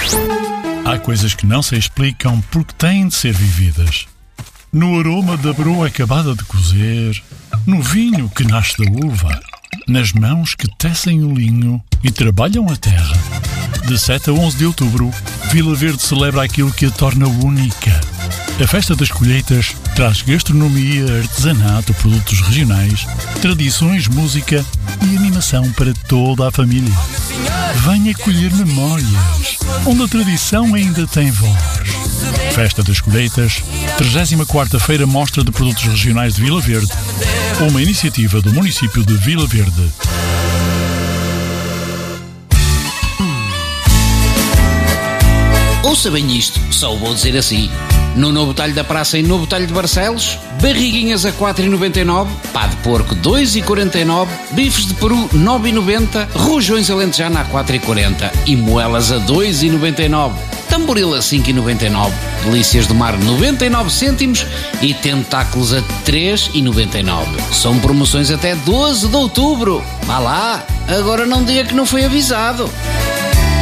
Há coisas que não se explicam porque têm de ser vividas. No aroma da broa acabada de cozer, no vinho que nasce da uva, nas mãos que tecem o linho e trabalham a terra. De 7 a 11 de outubro, Vila Verde celebra aquilo que a torna única. A Festa das Colheitas traz gastronomia, artesanato, produtos regionais, tradições, música e animação para toda a família. Venha colher memórias, onde a tradição ainda tem voz. Festa das Colheitas, 34ª Feira Mostra de Produtos Regionais de Vila Verde, uma iniciativa do município de Vila Verde. Ouça bem isto, só o vou dizer assim. No Novo Talho da Praça e Novo Talho de Barcelos, barriguinhas a 4,99, pá de porco 2,49, bifes de peru 9,90, rojões alentejano a 4,40 e moelas a 2,99, tamboril a 5,99, delícias do mar 99 cêntimos e tentáculos a 3,99. São promoções até 12 de outubro. Vá lá, agora não diga que não foi avisado.